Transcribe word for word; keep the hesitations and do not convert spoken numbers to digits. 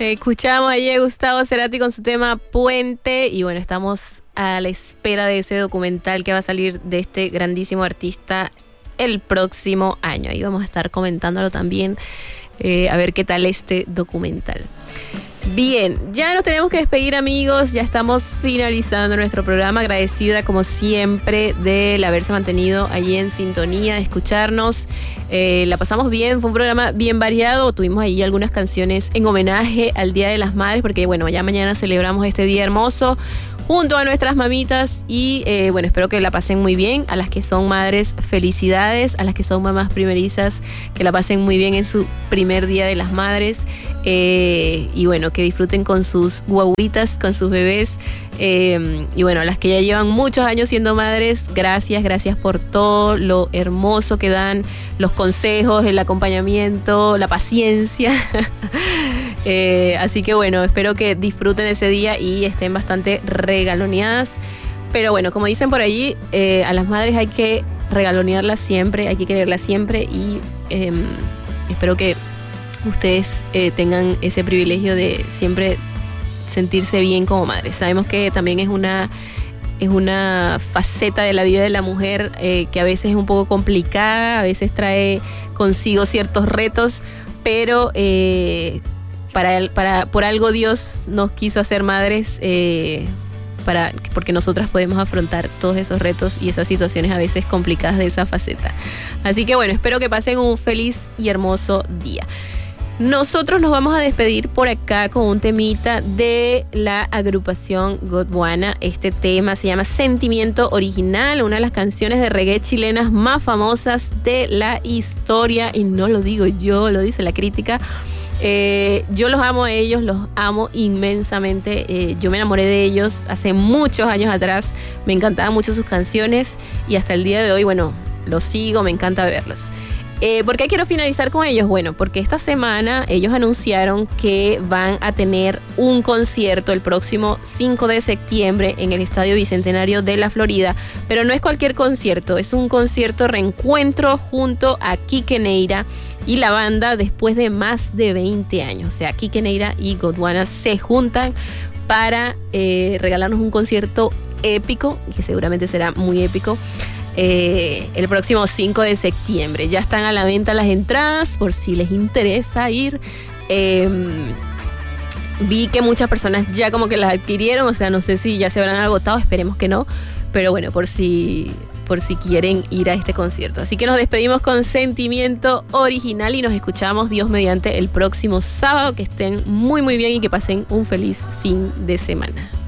Escuchamos allí a Gustavo Cerati con su tema Puente y bueno, estamos a la espera de ese documental que va a salir de este grandísimo artista el próximo año. Ahí vamos a estar comentándolo también, eh, a ver qué tal este documental. Bien, ya nos tenemos que despedir, amigos, ya estamos finalizando nuestro programa, agradecida como siempre del haberse mantenido allí en sintonía, de escucharnos, eh, la pasamos bien, fue un programa bien variado, tuvimos ahí algunas canciones en homenaje al Día de las Madres, porque bueno, ya mañana celebramos este día hermoso junto a nuestras mamitas y eh, bueno, espero que la pasen muy bien. A las que son madres, felicidades. A las que son mamás primerizas, que la pasen muy bien en su primer Día de las Madres. Eh, y bueno, que disfruten con sus guaguitas, con sus bebés. Eh, y bueno, a las que ya llevan muchos años siendo madres, gracias, gracias por todo lo hermoso que dan, los consejos, el acompañamiento, la paciencia. eh, así que bueno, espero que disfruten ese día y estén bastante regaloneadas. Pero bueno, como dicen por allí, eh, a las madres hay que regalonearlas siempre, hay que quererlas siempre y eh, espero que ustedes eh, tengan ese privilegio de siempre sentirse bien como madres. Sabemos que también es una, es una faceta de la vida de la mujer eh, que a veces es un poco complicada, a veces trae consigo ciertos retos, pero eh, para, para, por algo Dios nos quiso hacer madres, eh, para, porque nosotras podemos afrontar todos esos retos y esas situaciones a veces complicadas de esa faceta. Así que bueno, espero que pasen un feliz y hermoso día. Nosotros nos vamos a despedir por acá con un temita de la agrupación Gondwana. Este tema se llama Sentimiento Original, una de las canciones de reggae chilenas más famosas de la historia. Y no lo digo yo, lo dice la crítica. Eh, yo los amo a ellos, los amo inmensamente. Eh, yo me enamoré de ellos hace muchos años atrás. Me encantaban mucho sus canciones y hasta el día de hoy, bueno, los sigo, me encanta verlos. Eh, ¿Por qué quiero finalizar con ellos? Bueno, porque esta semana ellos anunciaron que van a tener un concierto el próximo cinco de septiembre en el Estadio Bicentenario de la Florida, pero no es cualquier concierto, es un concierto reencuentro junto a Quique Neira y la banda después de más de veinte años. O sea, Quique Neira y Gondwana se juntan para eh, regalarnos un concierto épico, que seguramente será muy épico. Eh, el próximo cinco de septiembre. Ya están a la venta las entradas por si les interesa ir. Eh, vi que muchas personas ya como que las adquirieron, o sea, no sé si ya se habrán agotado, esperemos que no, pero bueno, por si, por si quieren ir a este concierto. Así que nos despedimos con Sentimiento Original y nos escuchamos, Dios mediante, el próximo sábado. Que estén muy muy bien y que pasen un feliz fin de semana.